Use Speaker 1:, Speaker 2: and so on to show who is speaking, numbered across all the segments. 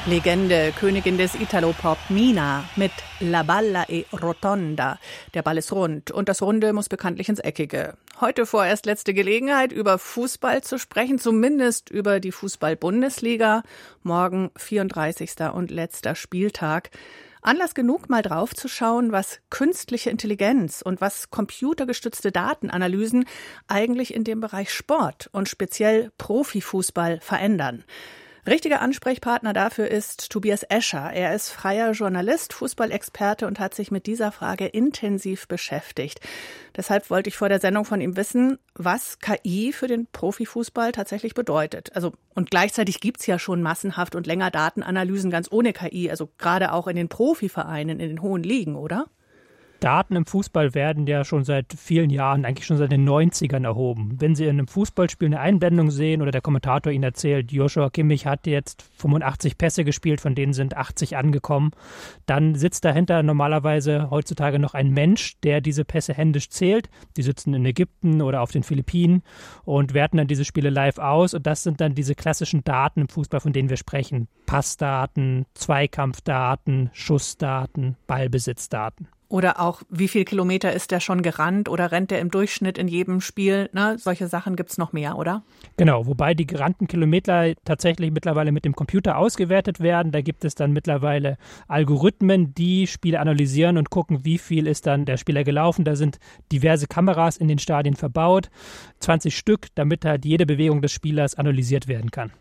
Speaker 1: Legende, Königin des Italo-Pop, Mina mit La Balla e Rotonda. Der Ball ist rund und das Runde muss bekanntlich ins Eckige. Heute vorerst letzte Gelegenheit, über Fußball zu sprechen, zumindest über die Fußball-Bundesliga. Morgen 34. und letzter Spieltag. Anlass genug, mal drauf zu schauen, was künstliche Intelligenz und was computergestützte Datenanalysen eigentlich in dem Bereich Sport und speziell Profifußball verändern. Richtiger Ansprechpartner dafür ist Tobias Escher. Er ist freier Journalist, Fußballexperte und hat sich mit dieser Frage intensiv beschäftigt. Deshalb wollte ich vor der Sendung von ihm wissen, was KI für den Profifußball tatsächlich bedeutet. Und gleichzeitig gibt's ja schon massenhaft und länger Datenanalysen ganz ohne KI, also gerade auch in den Profivereinen, in den hohen Ligen, oder?
Speaker 2: Daten im Fußball werden ja schon seit vielen Jahren, eigentlich schon seit den 90ern erhoben. Wenn Sie in einem Fußballspiel eine Einblendung sehen oder der Kommentator Ihnen erzählt, Joshua Kimmich hat jetzt 85 Pässe gespielt, von denen sind 80 angekommen, dann sitzt dahinter normalerweise heutzutage noch ein Mensch, der diese Pässe händisch zählt. Die sitzen in Ägypten oder auf den Philippinen und werten dann diese Spiele live aus. Und das sind dann diese klassischen Daten im Fußball, von denen wir sprechen. Passdaten, Zweikampfdaten, Schussdaten, Ballbesitzdaten.
Speaker 1: Oder auch, wie viel Kilometer ist der schon gerannt oder rennt der im Durchschnitt in jedem Spiel? Solche Sachen gibt's noch mehr, oder?
Speaker 2: Genau, wobei die gerannten Kilometer tatsächlich mittlerweile mit dem Computer ausgewertet werden. Da gibt es dann mittlerweile Algorithmen, die Spiele analysieren und gucken, wie viel ist dann der Spieler gelaufen. Da sind diverse Kameras in den Stadien verbaut, 20 Stück, damit halt jede Bewegung des Spielers analysiert werden kann.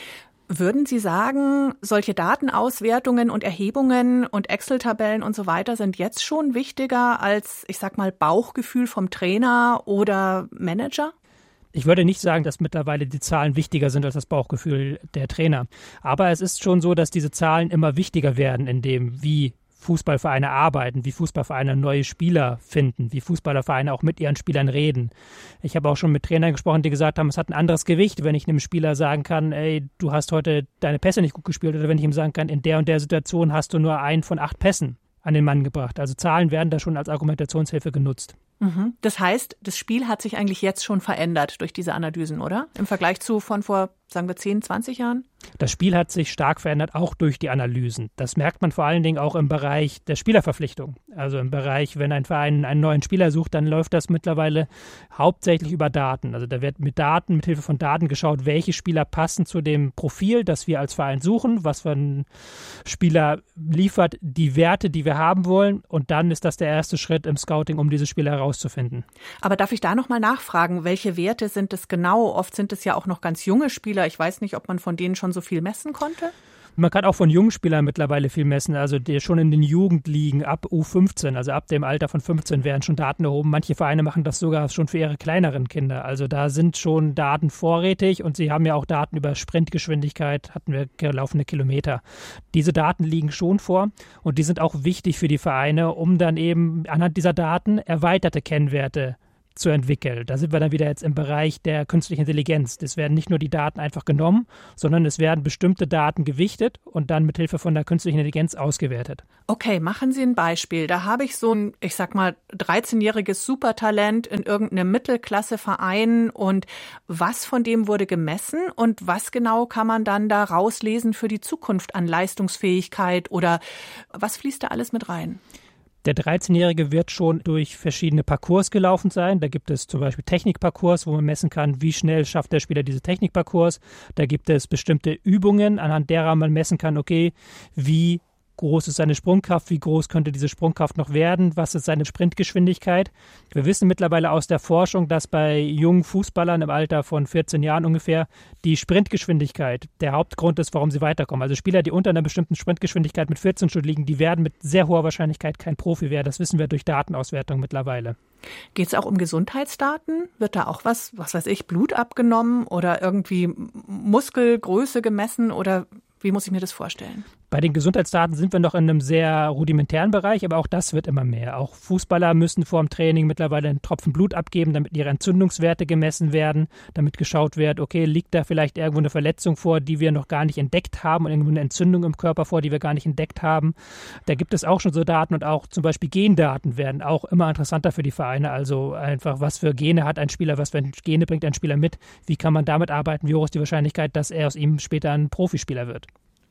Speaker 1: Würden Sie sagen, solche Datenauswertungen und Erhebungen und Excel-Tabellen und so weiter sind jetzt schon wichtiger als, ich sag mal, Bauchgefühl vom Trainer oder Manager?
Speaker 2: Ich würde nicht sagen, dass mittlerweile die Zahlen wichtiger sind als das Bauchgefühl der Trainer. Aber es ist schon so, dass diese Zahlen immer wichtiger werden in dem, wie Fußballvereine arbeiten, wie Fußballvereine neue Spieler finden, wie Fußballervereine auch mit ihren Spielern reden. Ich habe auch schon mit Trainern gesprochen, die gesagt haben, es hat ein anderes Gewicht, wenn ich einem Spieler sagen kann, ey, du hast heute deine Pässe nicht gut gespielt, oder wenn ich ihm sagen kann, in der und der Situation hast du nur einen von 8 Pässen an den Mann gebracht. Also Zahlen werden da schon als Argumentationshilfe genutzt.
Speaker 1: Das heißt, das Spiel hat sich eigentlich jetzt schon verändert durch diese Analysen, oder? Im Vergleich zu von vor, sagen wir, 10, 20 Jahren?
Speaker 2: Das Spiel hat sich stark verändert, auch durch die Analysen. Das merkt man vor allen Dingen auch im Bereich der Spielerverpflichtung. Also im Bereich, wenn ein Verein einen neuen Spieler sucht, dann läuft das mittlerweile hauptsächlich über Daten. Also da wird mit Hilfe von Daten geschaut, welche Spieler passen zu dem Profil, das wir als Verein suchen, was für ein Spieler liefert, die Werte, die wir haben wollen. Und dann ist das der erste Schritt im Scouting, um diese Spieler herauszufinden.
Speaker 1: Aber darf ich da nochmal nachfragen, welche Werte sind es genau? Oft sind es ja auch noch ganz junge Spieler. Ich weiß nicht, ob man von denen schon so viel messen konnte?
Speaker 2: Man kann auch von jungen Spielern mittlerweile viel messen, also die schon in den Jugendligen ab U15, also ab dem Alter von 15 werden schon Daten erhoben. Manche Vereine machen das sogar schon für ihre kleineren Kinder. Also da sind schon Daten vorrätig und sie haben ja auch Daten über Sprintgeschwindigkeit, hatten wir gelaufene Kilometer. Diese Daten liegen schon vor und die sind auch wichtig für die Vereine, um dann eben anhand dieser Daten erweiterte Kennwerte zu entwickeln. Da sind wir dann wieder jetzt im Bereich der künstlichen Intelligenz. Es werden nicht nur die Daten einfach genommen, sondern es werden bestimmte Daten gewichtet und dann mit Hilfe von der künstlichen Intelligenz ausgewertet.
Speaker 1: Okay, machen Sie ein Beispiel. Da habe ich so ein, ich sag mal, 13-jähriges Supertalent in irgendeinem Mittelklasseverein und was von dem wurde gemessen und was genau kann man dann da rauslesen für die Zukunft an Leistungsfähigkeit oder was fließt da alles mit rein?
Speaker 2: Der 13-Jährige wird schon durch verschiedene Parcours gelaufen sein. Da gibt es zum Beispiel Technikparcours, wo man messen kann, wie schnell schafft der Spieler diese Technikparcours. Da gibt es bestimmte Übungen, anhand derer man messen kann, okay, wie groß ist seine Sprungkraft, wie groß könnte diese Sprungkraft noch werden, was ist seine Sprintgeschwindigkeit. Wir wissen mittlerweile aus der Forschung, dass bei jungen Fußballern im Alter von 14 Jahren ungefähr die Sprintgeschwindigkeit der Hauptgrund ist, warum sie weiterkommen. Also Spieler, die unter einer bestimmten Sprintgeschwindigkeit mit 14 schon liegen, die werden mit sehr hoher Wahrscheinlichkeit kein Profi werden. Das wissen wir durch Datenauswertung mittlerweile.
Speaker 1: Geht es auch um Gesundheitsdaten? Wird da auch was weiß ich, Blut abgenommen oder irgendwie Muskelgröße gemessen oder wie muss ich mir das vorstellen?
Speaker 2: Bei den Gesundheitsdaten sind wir noch in einem sehr rudimentären Bereich, aber auch das wird immer mehr. Auch Fußballer müssen vor dem Training mittlerweile einen Tropfen Blut abgeben, damit ihre Entzündungswerte gemessen werden, damit geschaut wird, okay, liegt da vielleicht irgendwo eine Verletzung vor, die wir noch gar nicht entdeckt haben und irgendwo eine Entzündung im Körper vor, die wir gar nicht entdeckt haben. Da gibt es auch schon so Daten und auch zum Beispiel Gendaten werden auch immer interessanter für die Vereine. Also einfach, was für Gene hat ein Spieler, was für Gene bringt ein Spieler mit, wie kann man damit arbeiten, wie hoch ist die Wahrscheinlichkeit, dass er aus ihm später ein Profispieler wird.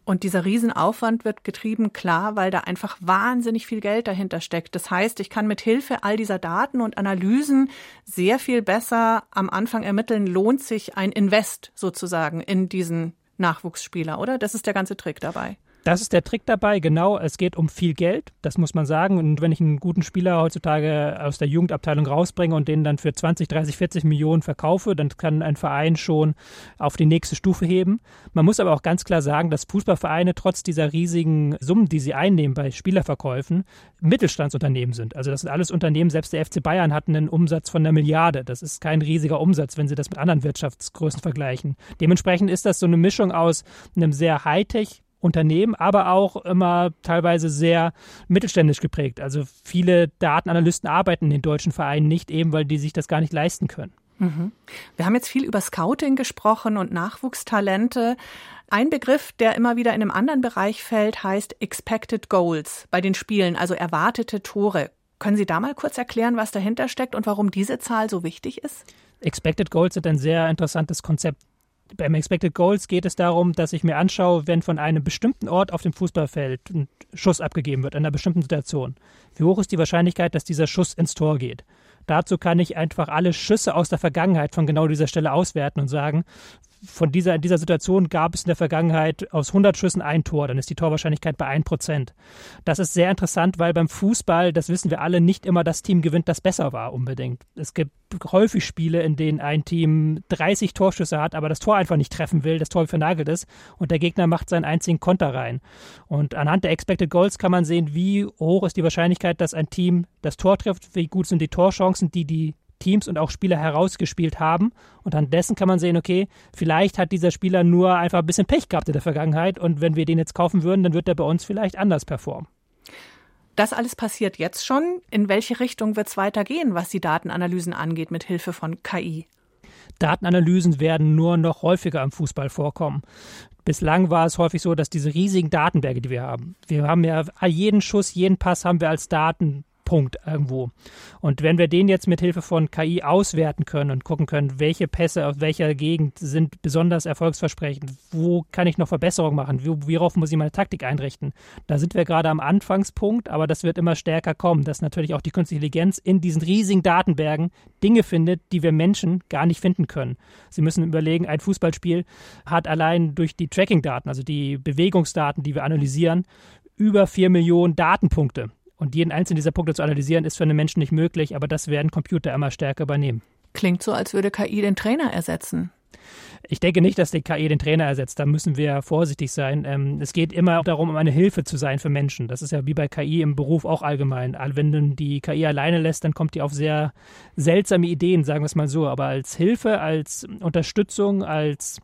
Speaker 1: Und dieser Riesenaufwand wird getrieben, klar, weil da einfach wahnsinnig viel Geld dahinter steckt. Das heißt, ich kann mit Hilfe all dieser Daten und Analysen sehr viel besser am Anfang ermitteln, lohnt sich ein Invest sozusagen in diesen Nachwuchsspieler, oder? Das ist der ganze Trick dabei.
Speaker 2: Das ist der Trick dabei, genau. Es geht um viel Geld, das muss man sagen. Und wenn ich einen guten Spieler heutzutage aus der Jugendabteilung rausbringe und den dann für 20, 30, 40 Millionen verkaufe, dann kann ein Verein schon auf die nächste Stufe heben. Man muss aber auch ganz klar sagen, dass Fußballvereine trotz dieser riesigen Summen, die sie einnehmen bei Spielerverkäufen, Mittelstandsunternehmen sind. Also das sind alles Unternehmen, selbst der FC Bayern hat einen Umsatz von 1 Milliarde. Das ist kein riesiger Umsatz, wenn Sie das mit anderen Wirtschaftsgrößen vergleichen. Dementsprechend ist das so eine Mischung aus einem sehr Hightech Unternehmen, aber auch immer teilweise sehr mittelständisch geprägt. Also viele Datenanalysten arbeiten in den deutschen Vereinen nicht, eben weil die sich das gar nicht leisten können.
Speaker 1: Mhm. Wir haben jetzt viel über Scouting gesprochen und Nachwuchstalente. Ein Begriff, der immer wieder in einem anderen Bereich fällt, heißt Expected Goals bei den Spielen, also erwartete Tore. Können Sie da mal kurz erklären, was dahinter steckt und warum diese Zahl so wichtig ist?
Speaker 2: Expected Goals sind ein sehr interessantes Konzept. Beim Expected Goals geht es darum, dass ich mir anschaue, wenn von einem bestimmten Ort auf dem Fußballfeld ein Schuss abgegeben wird, in einer bestimmten Situation. Wie hoch ist die Wahrscheinlichkeit, dass dieser Schuss ins Tor geht? Dazu kann ich einfach alle Schüsse aus der Vergangenheit von genau dieser Stelle auswerten und sagen, in dieser Situation gab es in der Vergangenheit aus 100 Schüssen ein Tor, dann ist die Torwahrscheinlichkeit bei 1%. Das ist sehr interessant, weil beim Fußball, das wissen wir alle, nicht immer das Team gewinnt, das besser war unbedingt. Es gibt häufig Spiele, in denen ein Team 30 Torschüsse hat, aber das Tor einfach nicht treffen will, das Tor vernagelt ist und der Gegner macht seinen einzigen Konter rein. Und anhand der Expected Goals kann man sehen, wie hoch ist die Wahrscheinlichkeit, dass ein Team das Tor trifft, wie gut sind die Torchancen, die Teams und auch Spieler herausgespielt haben. Und an dessen kann man sehen, okay, vielleicht hat dieser Spieler nur einfach ein bisschen Pech gehabt in der Vergangenheit und wenn wir den jetzt kaufen würden, dann wird er bei uns vielleicht anders performen.
Speaker 1: Das alles passiert jetzt schon. In welche Richtung wird es weitergehen, was die Datenanalysen angeht, mit Hilfe von KI?
Speaker 2: Datenanalysen werden nur noch häufiger im Fußball vorkommen. Bislang war es häufig so, dass diese riesigen Datenberge, die wir haben ja jeden Schuss, jeden Pass haben wir als Datenpunkt irgendwo. Und wenn wir den jetzt mit Hilfe von KI auswerten können und gucken können, welche Pässe aus welcher Gegend sind besonders erfolgsversprechend, wo kann ich noch Verbesserungen machen, worauf muss ich meine Taktik einrichten, da sind wir gerade am Anfangspunkt, aber das wird immer stärker kommen, dass natürlich auch die künstliche Intelligenz in diesen riesigen Datenbergen Dinge findet, die wir Menschen gar nicht finden können. Sie müssen überlegen, ein Fußballspiel hat allein durch die Tracking-Daten, also die Bewegungsdaten, die wir analysieren, über 4 Millionen Datenpunkte. Und jeden einzelnen dieser Punkte zu analysieren, ist für einen Menschen nicht möglich, aber das werden Computer immer stärker übernehmen.
Speaker 1: Klingt so, als würde KI den Trainer ersetzen.
Speaker 2: Ich denke nicht, dass die KI den Trainer ersetzt. Da müssen wir vorsichtig sein. Es geht immer darum, um eine Hilfe zu sein für Menschen. Das ist ja wie bei KI im Beruf auch allgemein. Wenn du die KI alleine lässt, dann kommt die auf sehr seltsame Ideen, sagen wir es mal so. Aber als Hilfe, als Unterstützung, als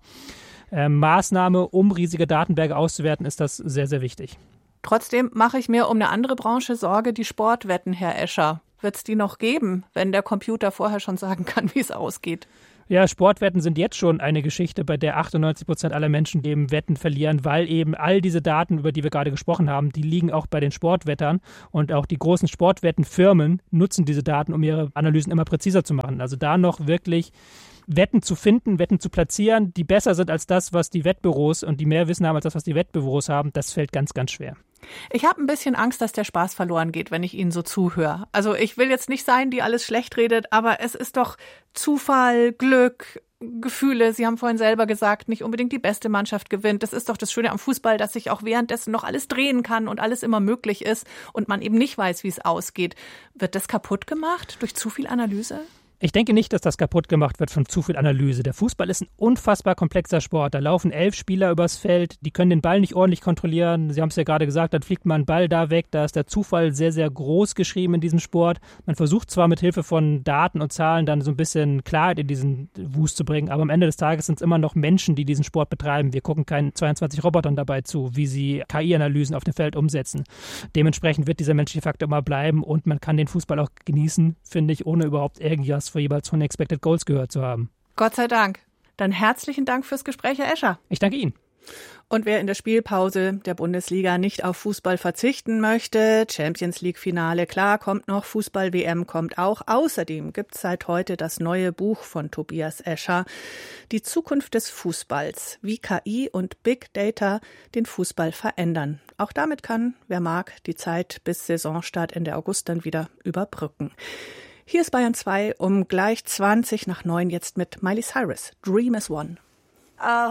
Speaker 2: Maßnahme, um riesige Datenberge auszuwerten, ist das sehr, sehr wichtig.
Speaker 1: Trotzdem mache ich mir um eine andere Branche Sorge, die Sportwetten, Herr Escher. Wird es die noch geben, wenn der Computer vorher schon sagen kann, wie es ausgeht?
Speaker 2: Ja, Sportwetten sind jetzt schon eine Geschichte, bei der 98% aller Menschen eben Wetten verlieren, weil eben all diese Daten, über die wir gerade gesprochen haben, die liegen auch bei den Sportwettern und auch die großen Sportwettenfirmen nutzen diese Daten, um ihre Analysen immer präziser zu machen. Also da noch wirklich Wetten zu finden, Wetten zu platzieren, die besser sind als das, was die Wettbüros und die mehr Wissen haben als das, was die Wettbüros haben, das fällt ganz, ganz schwer.
Speaker 1: Ich habe ein bisschen Angst, dass der Spaß verloren geht, wenn ich Ihnen so zuhöre. Also ich will jetzt nicht sein, die alles schlecht redet, aber es ist doch Zufall, Glück, Gefühle. Sie haben vorhin selber gesagt, nicht unbedingt die beste Mannschaft gewinnt. Das ist doch das Schöne am Fußball, dass sich auch währenddessen noch alles drehen kann und alles immer möglich ist und man eben nicht weiß, wie es ausgeht. Wird das kaputt gemacht durch zu viel Analyse?
Speaker 2: Ich denke nicht, dass das kaputt gemacht wird von zu viel Analyse. Der Fußball ist ein unfassbar komplexer Sport. Da laufen 11 Spieler übers Feld, die können den Ball nicht ordentlich kontrollieren. Sie haben es ja gerade gesagt, dann fliegt mal ein Ball da weg. Da ist der Zufall sehr, sehr groß geschrieben in diesem Sport. Man versucht zwar mit Hilfe von Daten und Zahlen dann so ein bisschen Klarheit in diesen Wust zu bringen, aber am Ende des Tages sind es immer noch Menschen, die diesen Sport betreiben. Wir gucken keinen 22 Robotern dabei zu, wie sie KI-Analysen auf dem Feld umsetzen. Dementsprechend wird dieser menschliche Faktor immer bleiben und man kann den Fußball auch genießen, finde ich, ohne überhaupt irgendwas für jeweils von Expected Goals gehört zu haben.
Speaker 1: Gott sei Dank. Dann herzlichen Dank fürs Gespräch, Herr Escher.
Speaker 2: Ich danke Ihnen.
Speaker 1: Und wer in der Spielpause der Bundesliga nicht auf Fußball verzichten möchte, Champions League Finale, klar, kommt noch, Fußball-WM kommt auch. Außerdem gibt es seit heute das neue Buch von Tobias Escher, Die Zukunft des Fußballs, wie KI und Big Data den Fußball verändern. Auch damit kann, wer mag, die Zeit bis Saisonstart Ende August dann wieder überbrücken. Hier ist Bayern 2 um gleich 20 nach 9 jetzt mit Miley Cyrus, Dream is One.